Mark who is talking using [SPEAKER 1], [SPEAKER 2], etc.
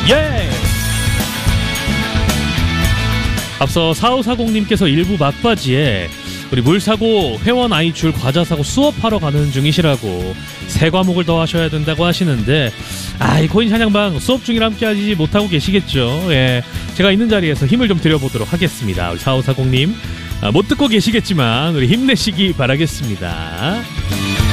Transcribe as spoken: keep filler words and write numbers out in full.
[SPEAKER 1] 예! 앞서 사오사공님께서 일부 막바지에 우리 물사고, 회원 아이출, 과자사고 수업하러 가는 중이시라고 세 과목을 더 하셔야 된다고 하시는데, 아, 이 코인 사냥방 수업 중이라 함께 하지 못하고 계시겠죠. 예, 제가 있는 자리에서 힘을 좀 드려보도록 하겠습니다. 우리 사오사공님, 아, 못 듣고 계시겠지만 우리 힘내시기 바라겠습니다.